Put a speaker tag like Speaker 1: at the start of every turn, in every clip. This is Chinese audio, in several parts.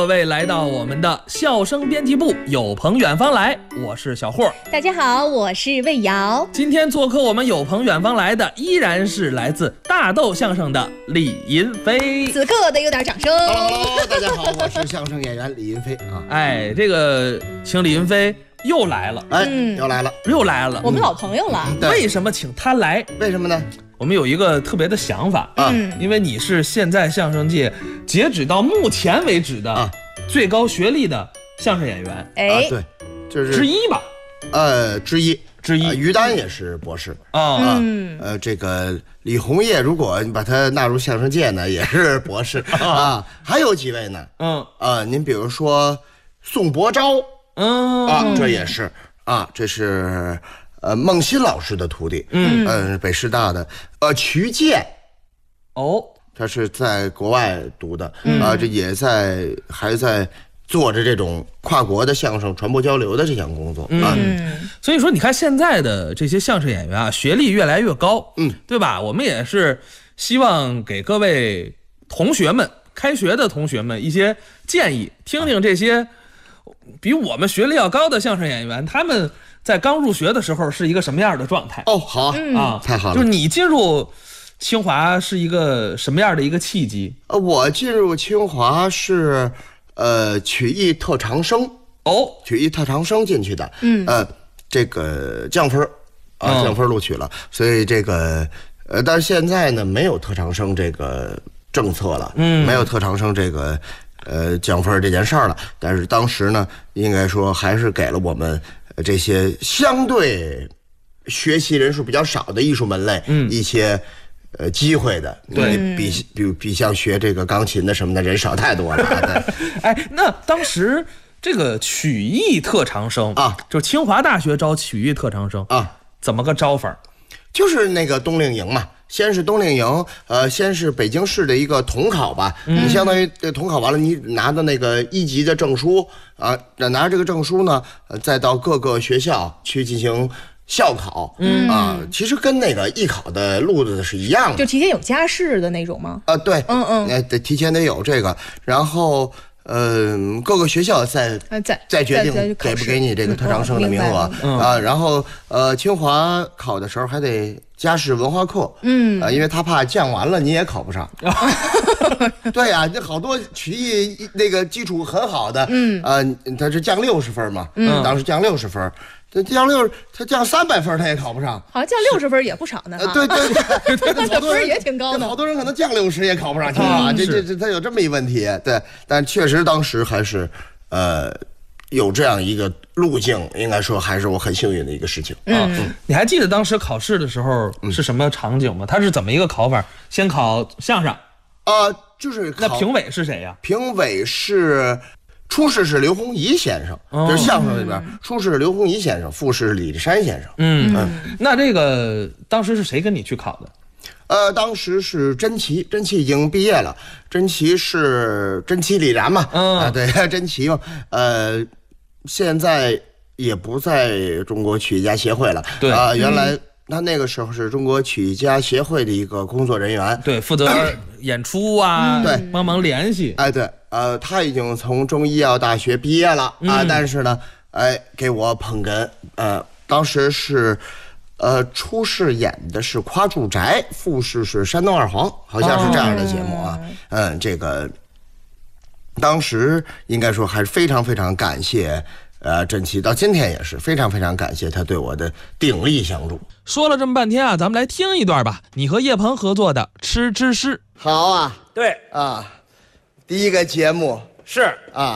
Speaker 1: 各位来到我们的笑声编辑部，有朋远方来，我是小霍。
Speaker 2: 大家好，我是魏瑶。
Speaker 1: 今天做客我们有朋远方来的，依然是来自大豆相声的李银飞。
Speaker 2: 此刻得有点掌声。
Speaker 3: Hello， 大家好，我是相声演员李银飞啊。
Speaker 1: 哎，这个请李银飞又来了，
Speaker 3: 又来了，
Speaker 1: 又来了。
Speaker 2: 我们老朋友了。
Speaker 1: 为什么请他来？
Speaker 3: 为什么呢？
Speaker 1: 我们有一个特别的想法
Speaker 3: 啊，
Speaker 1: 因为你是现在相声界截止到目前为止的最高学历的相声演员，
Speaker 3: 对，就是
Speaker 1: 之一吧？
Speaker 3: 之一。于丹也是博士
Speaker 1: 啊。
Speaker 3: 这个李洪业，如果你把他纳入相声界呢，也是博士啊。还有几位呢？您比如说宋伯昭，这也是啊，这是孟欣老师的徒弟，北师大的。瞿健，他是在国外读的，这也还在做着这种跨国的相声传播交流的这项工作啊。
Speaker 1: 所以说，你看现在的这些相声演员啊，学历越来越高，对吧？我们也是希望给各位同学们、开学的同学们一些建议，听听这些比我们学历要高的相声演员，他们在刚入学的时候是一个什么样的状态？
Speaker 3: 好啊，太好了。
Speaker 1: 就是你进入清华是一个什么样的一个契机？
Speaker 3: 我进入清华是曲艺特长生曲艺特长生进去的，这个降分降分录取了，所以这个但是现在呢没有特长生这个政策了，没有特长生这个降分这件事儿了。但是当时呢，应该说还是给了我们这些相对学习人数比较少的艺术门类一些机会的。
Speaker 1: 对，
Speaker 3: 比像学这个钢琴的什么的人少太多了。
Speaker 1: 哎，那当时这个曲艺特长生就是清华大学招曲艺特长生怎么个招法？
Speaker 3: 就是那个冬令营嘛，先是冬令营，先是北京市的一个统考吧，你相当于统考完了，你拿的那个1级的证书啊，拿着这个证书呢，再到各个学校去进行校考，其实跟那个艺考的路子是一样的，
Speaker 2: 就提前有加试的那种吗？
Speaker 3: 对，得提前得有这个，然后各个学校再决定给不给你这个特长生的名额然后清华考的时候还得加试文化课，因为他怕降完了你也考不上。对呀，这好多曲艺那个基础很好的，他是降60分嘛，当时降60分。他降300分他也考不上，
Speaker 2: 好像降60分也不少呢。
Speaker 3: 对，
Speaker 2: 这分也挺高的。
Speaker 3: 好多人可能降60也考不上清华，这他有这么一问题。对，但确实当时还是有这样一个路径，应该说还是我很幸运的一个事情。
Speaker 1: 你还记得当时考试的时候是什么场景吗？他是怎么一个考法？先考相声
Speaker 3: 就是
Speaker 1: 那评委是谁呀？
Speaker 3: 评委是。初试是刘洪仪先生，就是相声里边，初试是刘洪仪先生，复试是李立山先生。
Speaker 1: 那这个当时是谁跟你去考的？
Speaker 3: 当时是甄奇已经毕业了，甄奇李然嘛，对，甄奇嘛，现在也不在中国曲艺家协会了，
Speaker 1: 对
Speaker 3: 原来他那个时候是中国曲艺家协会的一个工作人员，
Speaker 1: 对，负责演出对，帮忙联系，
Speaker 3: 对。他已经从中医药大学毕业了但是呢，给我捧哏，当时是，初试演的是夸住宅，复试是山东二黄，好像是这样的节目这个当时应该说还是非常非常感谢甄奇，到今天也是非常非常感谢他对我的鼎力相助。
Speaker 1: 说了这么半天咱们来听一段吧，你和叶鹏合作的《吃之诗》。
Speaker 3: 好啊，
Speaker 4: 对
Speaker 3: 第一个节目
Speaker 4: 是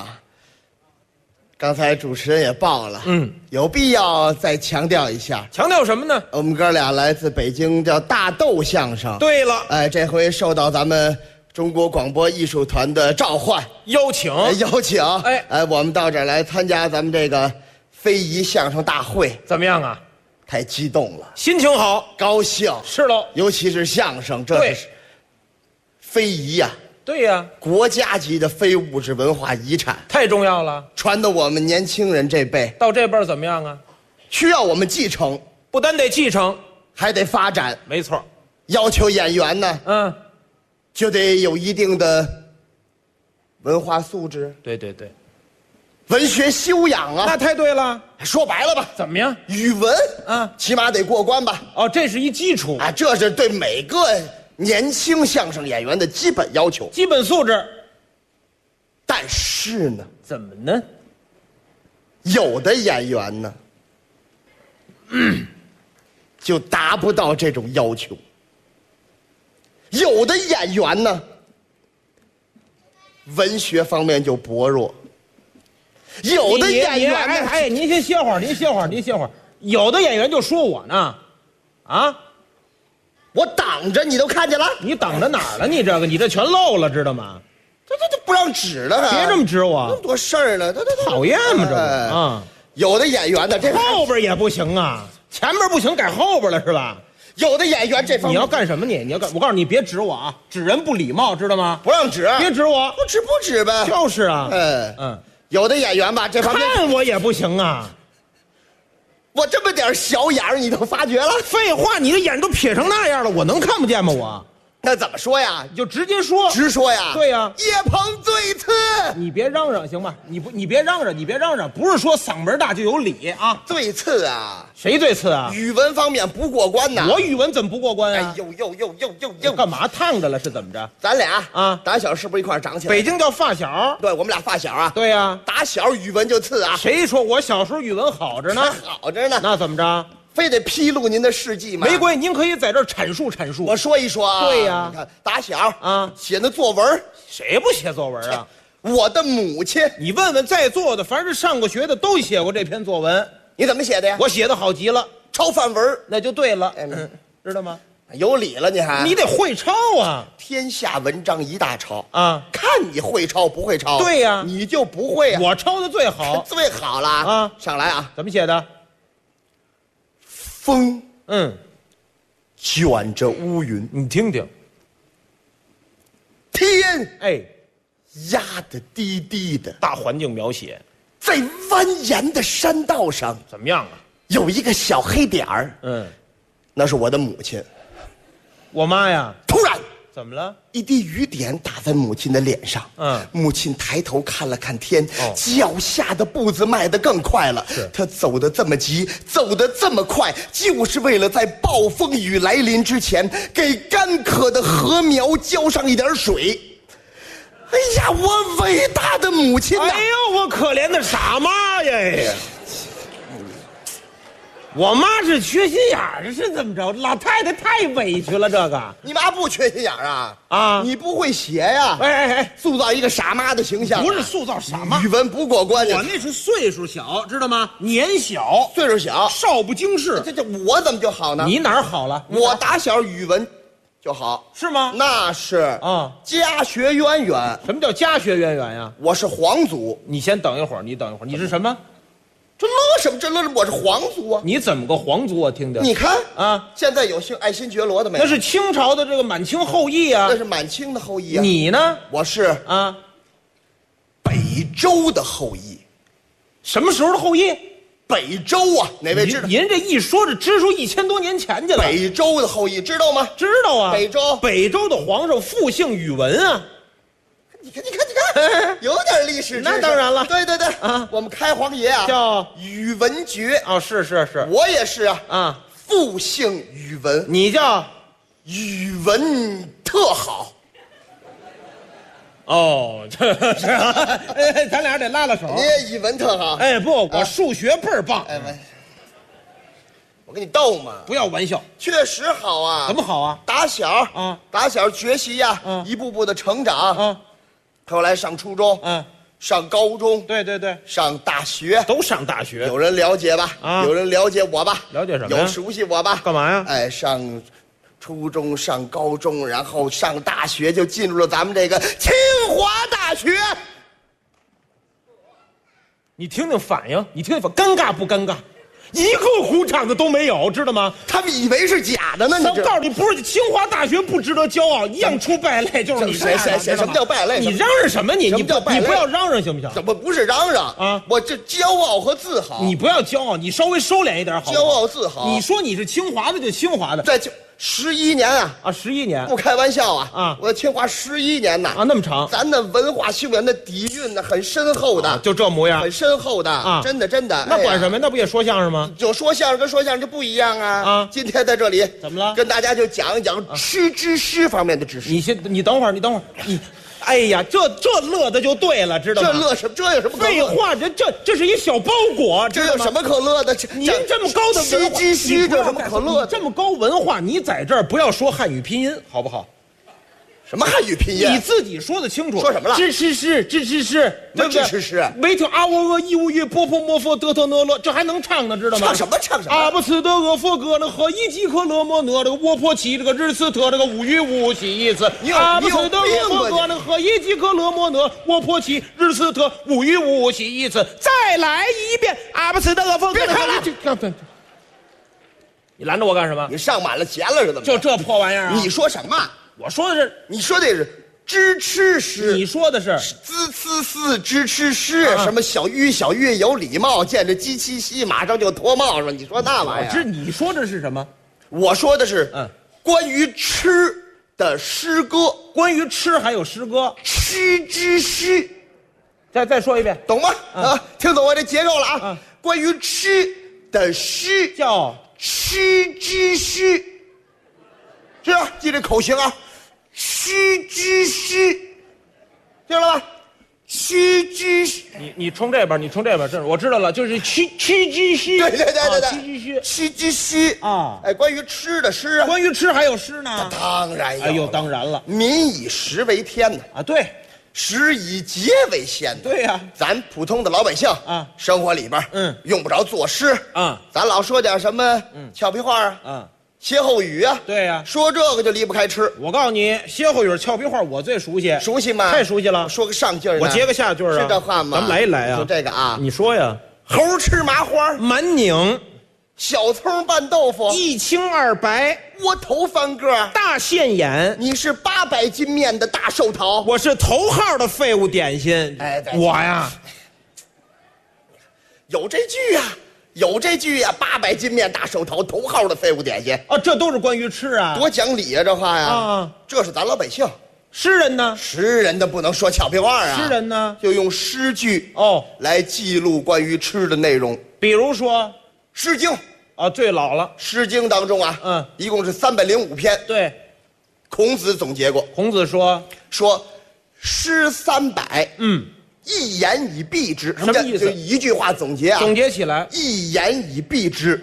Speaker 3: 刚才主持人也报了，有必要再强调一下。
Speaker 4: 强调什么呢？
Speaker 3: 我们哥俩来自北京，叫大豆相声。
Speaker 4: 对了，
Speaker 3: 这回受到咱们中国广播艺术团的召唤
Speaker 4: 邀请，
Speaker 3: 我们到这儿来参加咱们这个非遗相声大会，
Speaker 4: 怎么样啊？
Speaker 3: 太激动了，
Speaker 4: 心情好，
Speaker 3: 高兴。
Speaker 4: 是喽，
Speaker 3: 尤其是相声，这是非遗呀。
Speaker 4: 对呀，
Speaker 3: 国家级的非物质文化遗产，
Speaker 4: 太重要了。
Speaker 3: 传到我们年轻人这辈，
Speaker 4: 到这辈怎么样啊？
Speaker 3: 需要我们继承，
Speaker 4: 不单得继承，
Speaker 3: 还得发展。
Speaker 4: 没错，
Speaker 3: 要求演员呢，就得有一定的文化素质，
Speaker 4: 对对对，
Speaker 3: 文学修养啊。
Speaker 4: 那太对了。
Speaker 3: 说白了吧，
Speaker 4: 怎么样？
Speaker 3: 语文
Speaker 4: 啊，
Speaker 3: 起码得过关吧。
Speaker 4: 哦，这是一基础
Speaker 3: 啊，这是对每个年轻相声演员的基本要求、
Speaker 4: 基本素质。
Speaker 3: 但是呢，
Speaker 4: 怎么呢？
Speaker 3: 有的演员呢，就达不到这种要求。有的演员呢，文学方面就薄弱。有的演员呢，
Speaker 4: 哎，您先歇会儿，您歇会儿，您歇会儿。有的演员就说我呢，啊，
Speaker 3: 我挡着你都看见了，
Speaker 4: 你挡着哪儿了？你这全漏了，知道吗？
Speaker 3: 这不让指了，
Speaker 4: 别这么指我，
Speaker 3: 那么多事儿呢，
Speaker 4: 讨厌嘛，这不啊。
Speaker 3: 有的演员呢，这
Speaker 4: 后边也不行啊，前边不行，改后边了是吧？
Speaker 3: 有的演员这方面
Speaker 4: 你要干什么你要干？我告诉你，别指我啊，指人不礼貌，知道吗？
Speaker 3: 不让指，
Speaker 4: 别指我，
Speaker 3: 不指呗。
Speaker 4: 就是啊，
Speaker 3: 有的演员吧，这方面
Speaker 4: 看我也不行啊。
Speaker 3: 我这么点小眼儿，你都发觉了？
Speaker 4: 废话，你的眼都撇成那样了，我能看不见吗？我
Speaker 3: 那怎么说呀？
Speaker 4: 你就直接说，
Speaker 3: 直说呀。
Speaker 4: 对呀，
Speaker 3: 叶鹏最次。
Speaker 4: 你别嚷嚷行吗？你别嚷嚷，你别嚷嚷，不是说嗓门大就有理啊。
Speaker 3: 最次啊？
Speaker 4: 谁最次啊？
Speaker 3: 语文方面不过关呐。
Speaker 4: 我语文怎么不过关啊？
Speaker 3: 哎呦，
Speaker 4: 干嘛烫着了？是怎么着？
Speaker 3: 咱俩
Speaker 4: 啊，
Speaker 3: 打小是不是一块长起来？
Speaker 4: 北京叫发小。
Speaker 3: 对，我们俩发小啊。
Speaker 4: 对呀，
Speaker 3: 打小语文就次啊。
Speaker 4: 谁说我小时候语文好着呢？
Speaker 3: 好着呢。
Speaker 4: 那怎么着？
Speaker 3: 非得披露您的事迹吗？
Speaker 4: 没关系，您可以在这儿阐述阐述。
Speaker 3: 我说一说啊。
Speaker 4: 对呀，
Speaker 3: 你看打小
Speaker 4: 啊
Speaker 3: 写那作文，
Speaker 4: 谁不写作文啊？
Speaker 3: 我的母亲，
Speaker 4: 你问问在座的，凡是上过学的都写过这篇作文。
Speaker 3: 你怎么写的呀？
Speaker 4: 我写的好极了，
Speaker 3: 抄范文，
Speaker 4: 那就对了。知道吗？
Speaker 3: 有理了，你还
Speaker 4: 你得会抄啊！
Speaker 3: 天下文章一大抄
Speaker 4: 啊，
Speaker 3: 看你会抄不会抄？
Speaker 4: 对呀，
Speaker 3: 你就不会啊。
Speaker 4: 我抄的最好，
Speaker 3: 最好了
Speaker 4: 啊！
Speaker 3: 上来啊，
Speaker 4: 怎么写的？
Speaker 3: 风，卷着乌云，
Speaker 4: 你听听。
Speaker 3: 天，
Speaker 4: 哎，
Speaker 3: 压得低低的，
Speaker 4: 大环境描写，
Speaker 3: 在蜿蜒的山道上，
Speaker 4: 怎么样啊？
Speaker 3: 有一个小黑点儿，那是我的母亲。
Speaker 4: 我妈呀！
Speaker 3: 突然，
Speaker 4: 怎么了？
Speaker 3: 一滴雨点打在母亲的脸上。母亲抬头看了看天，脚下的步子迈得更快了。她走得这么急，走得这么快，就是为了在暴风雨来临之前，给干渴的禾苗浇上一点水。哎呀，我伟大的母亲呐！
Speaker 4: 哎呦，我可怜的傻妈呀！我妈是缺心眼儿，是怎么着？老太太太委屈了，这个。
Speaker 3: 你妈不缺心眼儿啊？
Speaker 4: 啊，
Speaker 3: 你不会写呀？
Speaker 4: 哎，
Speaker 3: 塑造一个傻妈的形象。
Speaker 4: 不是塑造傻妈，
Speaker 3: 语文不过关。
Speaker 4: 我那是岁数小，知道吗？年小，
Speaker 3: 岁数小，
Speaker 4: 少不经事。
Speaker 3: 这我怎么就好呢？
Speaker 4: 你哪儿好了？
Speaker 3: 我打小语文就好，
Speaker 4: 是吗？
Speaker 3: 那是
Speaker 4: 啊，
Speaker 3: 家学渊源。
Speaker 4: 什么叫家学渊源呀？
Speaker 3: 我是皇族。
Speaker 4: 你先等一会儿，你是什么？
Speaker 3: 这乐什么？这乐我是皇族啊！
Speaker 4: 你怎么个皇族？我听听。
Speaker 3: 你看
Speaker 4: 啊，
Speaker 3: 现在有姓爱新觉罗的没有？
Speaker 4: 那是清朝的这个满清后裔啊。
Speaker 3: 那是满清的后裔啊。
Speaker 4: 你呢？
Speaker 3: 我是
Speaker 4: 啊，
Speaker 3: 北周的后裔。
Speaker 4: 什么时候的后裔？
Speaker 3: 北周啊，哪位知道？
Speaker 4: 您这一说，这支出1000多年前去了。
Speaker 3: 北周的后裔知道吗？
Speaker 4: 知道啊。北周的皇上复姓宇文啊。
Speaker 3: 你看，有点历史知识。
Speaker 4: 那当然了。
Speaker 3: 对啊，我们开皇爷啊
Speaker 4: 叫
Speaker 3: 宇文觉。
Speaker 4: 哦，是。
Speaker 3: 我也是啊。
Speaker 4: 啊，
Speaker 3: 复姓宇文。
Speaker 4: 你叫
Speaker 3: 语文特好。
Speaker 4: 哦，这是啊，咱俩得拉拉手。
Speaker 3: 你也语文特好。
Speaker 4: 哎，不，我数学倍儿棒。
Speaker 3: 我跟你逗嘛，
Speaker 4: 不要玩笑，
Speaker 3: 确实好啊。
Speaker 4: 怎么好啊？
Speaker 3: 打小学习呀，一步步的成长。后来上初中，上高中，
Speaker 4: 对，
Speaker 3: 上大学，
Speaker 4: 都上大学。
Speaker 3: 有人了解吧？有人了解我吧？
Speaker 4: 了解什么呀？
Speaker 3: 有熟悉我吧？
Speaker 4: 干嘛呀？
Speaker 3: 哎，上初中，上高中，然后上大学，就进入了咱们这个清华大学。
Speaker 4: 你听听反应，尴尬不尴尬？一个鼓掌的都没有，知道吗？
Speaker 3: 他们以为是假的呢。
Speaker 4: 我告诉你，不是清华大学不值得骄傲，一样出败类就是你。
Speaker 3: 谁？什么叫败类？
Speaker 4: 你嚷嚷什么你？你不要嚷嚷行不行？
Speaker 3: 怎么不是嚷嚷
Speaker 4: 啊？
Speaker 3: 我这骄傲和自豪。
Speaker 4: 你不要骄傲，你稍微收敛一点好。
Speaker 3: 骄傲自豪。
Speaker 4: 你说你是清华的就清华的，
Speaker 3: 11年啊
Speaker 4: ，11年，
Speaker 3: 不开玩笑啊
Speaker 4: 啊！
Speaker 3: 我清华11年呐
Speaker 4: 啊，那么长，
Speaker 3: 咱的文化修养的底蕴呢很深厚的，
Speaker 4: 就这模样，
Speaker 3: 很深厚的
Speaker 4: 啊，
Speaker 3: 真的。
Speaker 4: 那管什么？那不也说相声吗？
Speaker 3: 就说相声跟说相声就不一样啊！
Speaker 4: 啊，
Speaker 3: 今天在这里
Speaker 4: 怎么了？
Speaker 3: 跟大家就讲一讲吃知识方面的知识。
Speaker 4: 你等会儿，你。哎呀，这乐的就对了，知道吗？
Speaker 3: 这乐什么？这有什么可乐？
Speaker 4: 废话，这是一小包裹，
Speaker 3: 这有什么可乐的？
Speaker 4: 您这么高的文化，
Speaker 3: 吃知识这有什么可乐的？
Speaker 4: 这么高文化，你在这儿不要说汉语拼音，好不好？
Speaker 3: 什么汉语拼音？
Speaker 4: 你自己说的清楚。
Speaker 3: 说什么了？
Speaker 4: 知吃，对不对？
Speaker 3: 知。
Speaker 4: 唯听阿喔伊乌语波摩佛得特讷勒，这还能唱呢，知道吗？
Speaker 3: 唱什么？
Speaker 4: 阿不次的阿佛哥那和一即可勒莫讷这个沃婆奇这个日斯特这个无语无喜意思。阿不次的阿佛哥那和一即可勒莫讷沃婆奇日斯特无语无喜意思。再来一遍，阿不次的阿佛哥。别看了，你拦着我干什么？
Speaker 3: 你上满了钱了是怎么？
Speaker 4: 就这破玩意儿啊！
Speaker 3: 你说什么？
Speaker 4: 我说的是，
Speaker 3: 你说的是知吃诗，
Speaker 4: 你说的是
Speaker 3: 滋呲呲知吃诗，什么小玉有礼貌，见着鸡七夕马上就脱帽是吧？你说那玩意儿？
Speaker 4: 你说的是什么？
Speaker 3: 我说的是关于吃的诗歌，
Speaker 4: 关于吃还有诗歌，
Speaker 3: 吃之诗。
Speaker 4: 再说一遍，
Speaker 3: 懂吗？啊，听懂我这结构了啊！关于吃的诗
Speaker 4: 叫
Speaker 3: 吃之诗。是啊，记这口型啊，吃之诗，听了吧？吃之诗，
Speaker 4: 你冲这边，这我知道了，就是吃之诗。
Speaker 3: 对，
Speaker 4: 吃之诗啊！
Speaker 3: 哎，关于吃的诗啊，
Speaker 4: 关于吃还有诗呢？
Speaker 3: 当然有。
Speaker 4: 哎呦，当然了，
Speaker 3: 民以食为天呢
Speaker 4: 啊，对，
Speaker 3: 食以节为先。
Speaker 4: 对呀，
Speaker 3: 咱普通的老百姓
Speaker 4: 啊，
Speaker 3: 生活里边用不着作诗
Speaker 4: 啊，
Speaker 3: 咱老说点什么俏皮话啊。歇后语啊，
Speaker 4: 对呀，
Speaker 3: 说这个就离不开吃。
Speaker 4: 我告诉你，歇后语、俏皮话我最熟悉，
Speaker 3: 熟悉吗？
Speaker 4: 太熟悉了。
Speaker 3: 说个上句儿，
Speaker 4: 我接个下句儿啊，
Speaker 3: 是这话吗？
Speaker 4: 咱们来一来啊，
Speaker 3: 就这个啊，
Speaker 4: 你说呀。
Speaker 3: 猴吃麻花，
Speaker 4: 满拧，
Speaker 3: 小葱拌豆腐，
Speaker 4: 一清二白，
Speaker 3: 窝头翻个，
Speaker 4: 大现眼。
Speaker 3: 你是800斤面的大寿桃，
Speaker 4: 我是头号的废物点心。
Speaker 3: 哎，
Speaker 4: 我呀，
Speaker 3: 有这句呀，800斤面大寿桃，头号的废物点心
Speaker 4: 啊，这都是关于吃啊，
Speaker 3: 多讲理啊，这话呀，
Speaker 4: 啊，
Speaker 3: 这是咱老百姓。
Speaker 4: 诗人呢？
Speaker 3: 诗人的不能说俏皮话啊，
Speaker 4: 诗人呢
Speaker 3: 就用诗句来记录关于吃的内容，
Speaker 4: 比如说《
Speaker 3: 诗经》
Speaker 4: 啊，最老了，
Speaker 3: 《诗经》当中啊，一共是305篇。
Speaker 4: 对，
Speaker 3: 孔子总结过，
Speaker 4: 孔子说
Speaker 3: 诗300，一言以蔽之。
Speaker 4: 什么意思？
Speaker 3: 就一句话总结啊，
Speaker 4: 总结起来，
Speaker 3: 一言以蔽之。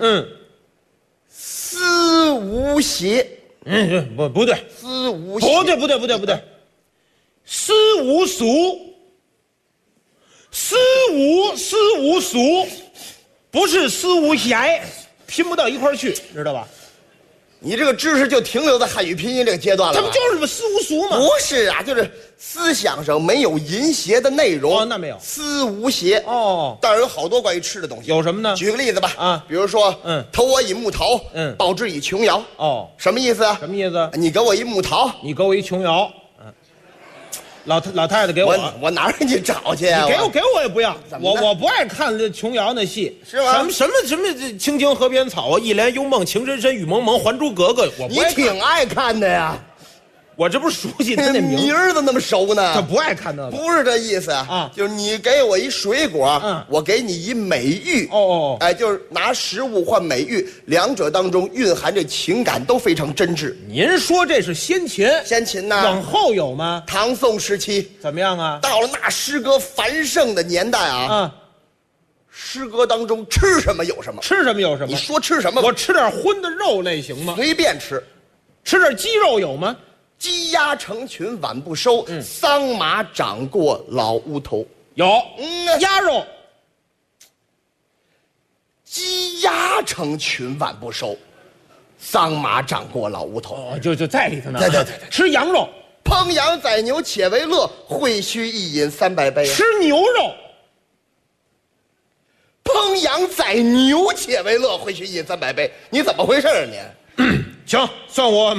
Speaker 3: 思无邪。
Speaker 4: 不对，
Speaker 3: 思无邪。
Speaker 4: 不对，思无俗，思无俗，不是思无邪，拼不到一块儿去，知道吧？
Speaker 3: 你这个知识就停留在汉语拼音这个阶段了。
Speaker 4: 这不就是什么思无俗吗？
Speaker 3: 不是啊，就是思想上没有淫邪的内容。
Speaker 4: 哦，那没有。
Speaker 3: 思无邪。
Speaker 4: 哦，
Speaker 3: 当然有好多关于吃的东西。
Speaker 4: 有什么呢？
Speaker 3: 举个例子吧。
Speaker 4: 啊，
Speaker 3: 比如说，投我以木桃，报之以琼瑶。
Speaker 4: 哦，
Speaker 3: 什么意思啊？
Speaker 4: 什么意思？
Speaker 3: 你给我一木桃，
Speaker 4: 你给我一琼瑶。老太太给
Speaker 3: 我哪儿给你找去啊？
Speaker 4: 你给我也不要，我不爱看这琼瑶那戏，
Speaker 3: 是吗？
Speaker 4: 什么青青河边草啊，一帘幽梦，情深深雨蒙蒙，还珠格格，我不爱看。
Speaker 3: 你挺爱看的呀，
Speaker 4: 我这不是熟悉他那
Speaker 3: 名儿怎么那么熟呢？
Speaker 4: 他不爱看那个，
Speaker 3: 不是这意思啊，就是你给我一水果，我给你一美玉。哎，就是拿食物换美玉，两者当中蕴含着情感都非常真挚。
Speaker 4: 您说这是先秦
Speaker 3: 呐？
Speaker 4: 往后有吗？
Speaker 3: 唐宋时期
Speaker 4: 怎么样啊？
Speaker 3: 到了那诗歌繁盛的年代啊，诗歌当中吃什么有什么，
Speaker 4: 吃什么有什么。
Speaker 3: 你说吃什么？
Speaker 4: 我吃点荤的肉类行吗？
Speaker 3: 随便吃，
Speaker 4: 吃点鸡肉有吗？
Speaker 3: 鸡鸭成群晚不收，桑麻长过老乌头。
Speaker 4: 有，鸭肉。
Speaker 3: 鸡鸭成群晚不收，桑麻长过老乌头。
Speaker 4: 就在里头呢。
Speaker 3: 对。
Speaker 4: 吃羊肉，
Speaker 3: 烹羊宰牛且为乐，会须一饮300杯。
Speaker 4: 吃牛肉，
Speaker 3: 烹羊宰牛且为乐，会须一饮300杯。你怎么回事啊你？
Speaker 4: 行，算我